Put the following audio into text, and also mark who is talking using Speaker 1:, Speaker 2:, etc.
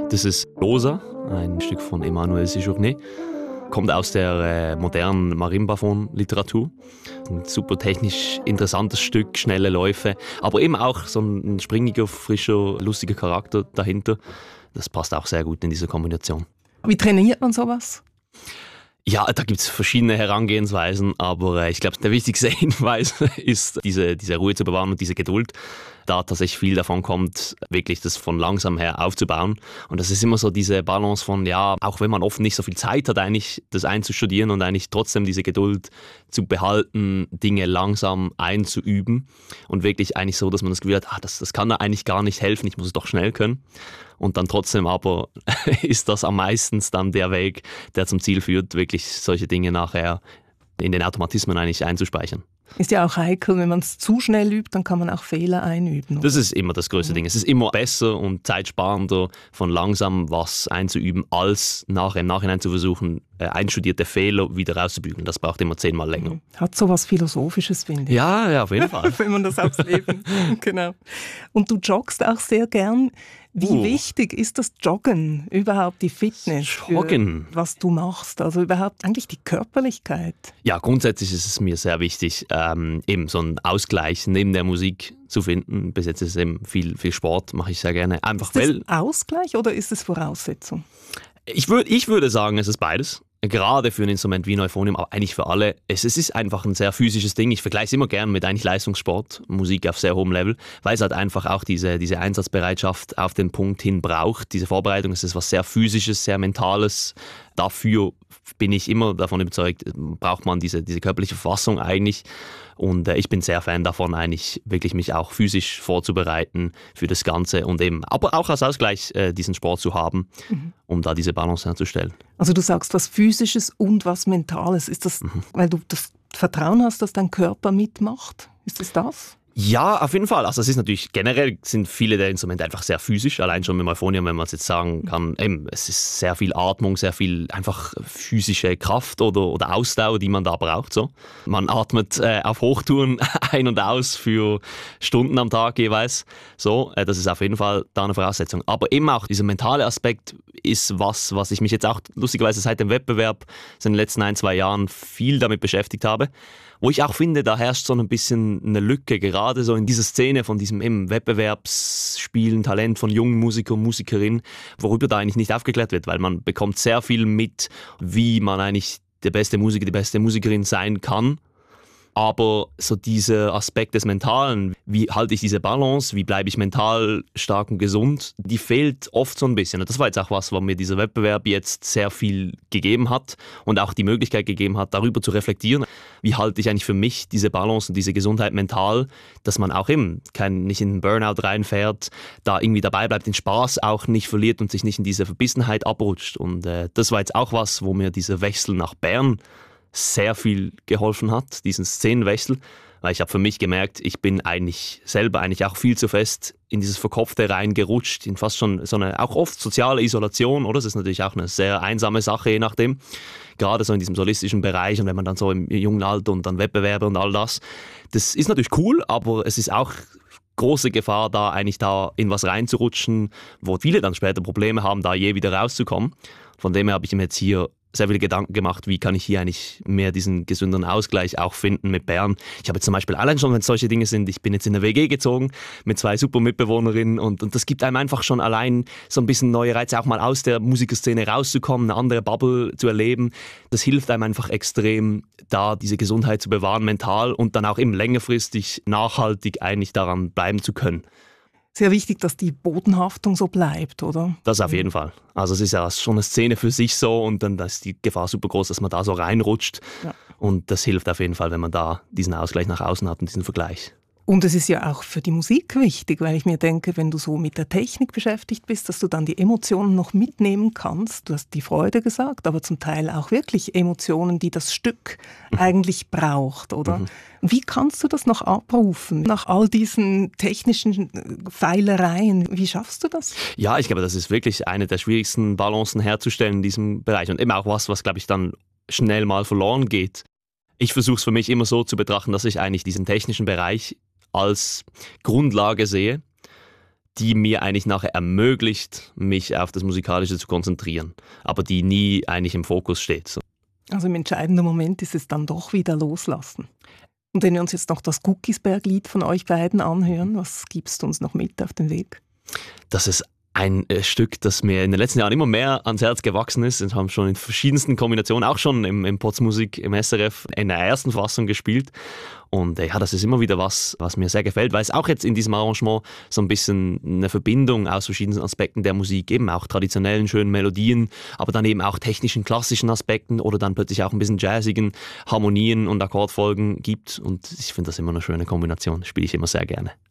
Speaker 1: Das ist Rosa, ein Stück von Emmanuel Séjourné. Kommt aus der modernen Marimbafon-Literatur. Ein super technisch interessantes Stück, schnelle Läufe, aber eben auch so ein springiger, frischer, lustiger Charakter dahinter. Das passt auch sehr gut in diese Kombination.
Speaker 2: Wie trainiert man sowas?
Speaker 1: Ja, da gibt es verschiedene Herangehensweisen, aber ich glaube, der wichtigste Hinweis ist, diese Ruhe zu bewahren und diese Geduld. Da tatsächlich viel davon kommt, wirklich das von langsam her aufzubauen. Und das ist immer so diese Balance von, ja, auch wenn man oft nicht so viel Zeit hat, eigentlich das einzustudieren und eigentlich trotzdem diese Geduld zu behalten, Dinge langsam einzuüben und wirklich eigentlich so, dass man das Gefühl hat, das kann da eigentlich gar nicht helfen, ich muss es doch schnell können. Und dann trotzdem aber ist das am meisten dann der Weg, der zum Ziel führt, wirklich solche Dinge nachher in den Automatismen eigentlich einzuspeichern.
Speaker 2: Ist ja auch heikel, wenn man es zu schnell übt, dann kann man auch Fehler einüben. Oder?
Speaker 1: Das ist immer das größte Ding. Es ist immer besser und zeitsparender, von langsam was einzuüben, als nachher im Nachhinein zu versuchen, einstudierte Fehler wieder rauszubügeln. Das braucht immer 10-mal länger.
Speaker 2: Hat so was Philosophisches, finde ich.
Speaker 1: Ja, auf jeden Fall.
Speaker 2: Wenn man das aufs Leben. Genau. Und du joggst auch sehr gern. Wie wichtig ist das Joggen, überhaupt die Fitness,
Speaker 1: Joggen,
Speaker 2: für was du machst? Also überhaupt eigentlich die Körperlichkeit?
Speaker 1: Ja, grundsätzlich ist es mir sehr wichtig, eben so einen Ausgleich neben der Musik zu finden. Bis jetzt ist es eben viel Sport, mache ich sehr gerne. Einfach
Speaker 2: ist das Ausgleich oder ist es Voraussetzung?
Speaker 1: Ich würde sagen, es ist beides. Gerade für ein Instrument wie Neuphonium, aber eigentlich für alle. Es ist einfach ein sehr physisches Ding. Ich vergleiche es immer gern mit eigentlich Leistungssport, Musik auf sehr hohem Level, weil es halt einfach auch diese Einsatzbereitschaft auf den Punkt hin braucht. Diese Vorbereitung, es ist was sehr Physisches, sehr Mentales. Dafür bin ich immer davon überzeugt, braucht man diese körperliche Verfassung eigentlich. Und ich bin sehr Fan davon, eigentlich wirklich mich auch physisch vorzubereiten für das Ganze und eben, aber auch als Ausgleich diesen Sport zu haben, um da diese Balance herzustellen.
Speaker 2: Also du sagst was Physisches und was Mentales. Ist das, weil du das Vertrauen hast, dass dein Körper mitmacht? Ist es das?
Speaker 1: Ja, auf jeden Fall. Also es ist natürlich, generell sind viele der Instrumente einfach sehr physisch. Allein schon mit Euphonium, wenn man es jetzt sagen kann, eben, es ist sehr viel Atmung, sehr viel einfach physische Kraft oder Ausdauer, die man da braucht. So. Man atmet auf Hochtouren ein und aus für Stunden am Tag jeweils. So, das ist auf jeden Fall da eine Voraussetzung. Aber eben auch dieser mentale Aspekt ist was ich mich jetzt auch lustigerweise seit dem Wettbewerb, in den letzten 1-2 Jahren viel damit beschäftigt habe. Wo ich auch finde, da herrscht so ein bisschen eine Lücke, gerade so in dieser Szene von diesem Wettbewerbsspielen, Talent von jungen Musiker und Musikerinnen, worüber da eigentlich nicht aufgeklärt wird, weil man bekommt sehr viel mit, wie man eigentlich der beste Musiker, die beste Musikerin sein kann. Aber so dieser Aspekt des Mentalen, wie halte ich diese Balance, wie bleibe ich mental stark und gesund, die fehlt oft so ein bisschen. Und das war jetzt auch was mir dieser Wettbewerb jetzt sehr viel gegeben hat und auch die Möglichkeit gegeben hat, darüber zu reflektieren. Wie halte ich eigentlich für mich diese Balance und diese Gesundheit mental, dass man auch eben nicht in den Burnout reinfährt, da irgendwie dabei bleibt, den Spaß auch nicht verliert und sich nicht in diese Verbissenheit abrutscht. Und das war jetzt auch was, wo mir dieser Wechsel nach Bern sehr viel geholfen hat, diesen Szenenwechsel, weil ich habe für mich gemerkt, ich bin selber auch viel zu fest in dieses Verkopfte reingerutscht, in fast schon so eine auch oft soziale Isolation, oder? Das ist natürlich auch eine sehr einsame Sache, je nachdem. Gerade so in diesem solistischen Bereich und wenn man dann so im jungen Alter und dann Wettbewerbe und all das. Das ist natürlich cool, aber es ist auch große Gefahr, da in was reinzurutschen, wo viele dann später Probleme haben, da je wieder rauszukommen. Von dem her habe ich mir jetzt hier sehr viele Gedanken gemacht, wie kann ich hier eigentlich mehr diesen gesünderen Ausgleich auch finden mit Bern. Ich habe jetzt zum Beispiel allein schon, wenn es solche Dinge sind, ich bin jetzt in eine WG gezogen mit 2 super Mitbewohnerinnen und das gibt einem einfach schon allein so ein bisschen neue Reize, auch mal aus der Musikerszene rauszukommen, eine andere Bubble zu erleben. Das hilft einem einfach extrem, da diese Gesundheit zu bewahren, mental und dann auch eben längerfristig nachhaltig eigentlich daran bleiben zu können.
Speaker 2: Sehr wichtig, dass die Bodenhaftung so bleibt, oder?
Speaker 1: Das auf jeden Fall. Also es ist ja schon eine Szene für sich so und dann ist die Gefahr super groß, dass man da so reinrutscht. Ja. Und das hilft auf jeden Fall, wenn man da diesen Ausgleich nach außen hat und diesen Vergleich.
Speaker 2: Und es ist ja auch für die Musik wichtig, weil ich mir denke, wenn du so mit der Technik beschäftigt bist, dass du dann die Emotionen noch mitnehmen kannst. Du hast die Freude gesagt, aber zum Teil auch wirklich Emotionen, die das Stück eigentlich braucht, oder? Wie kannst du das noch abrufen nach all diesen technischen Feilereien? Wie schaffst du das?
Speaker 1: Ja, ich glaube, das ist wirklich eine der schwierigsten Balancen herzustellen in diesem Bereich und eben auch was glaube ich dann schnell mal verloren geht. Ich versuche es für mich immer so zu betrachten, dass ich eigentlich diesen technischen Bereich als Grundlage sehe, die mir eigentlich nachher ermöglicht, mich auf das Musikalische zu konzentrieren, aber die nie eigentlich im Fokus steht. So.
Speaker 2: Also im entscheidenden Moment ist es dann doch wieder loslassen. Und wenn wir uns jetzt noch das Guckisberg-Lied von euch beiden anhören, was gibst du uns noch mit auf den Weg?
Speaker 1: Das ist ein Stück, das mir in den letzten Jahren immer mehr ans Herz gewachsen ist. Wir haben schon in verschiedensten Kombinationen, auch schon im Potsmusik, im SRF, in der ersten Fassung gespielt. Und ja, das ist immer wieder was mir sehr gefällt, weil es auch jetzt in diesem Arrangement so ein bisschen eine Verbindung aus verschiedenen Aspekten der Musik, eben auch traditionellen, schönen Melodien, aber dann eben auch technischen, klassischen Aspekten oder dann plötzlich auch ein bisschen jazzigen Harmonien und Akkordfolgen gibt. Und ich finde das immer eine schöne Kombination, spiele ich immer sehr gerne.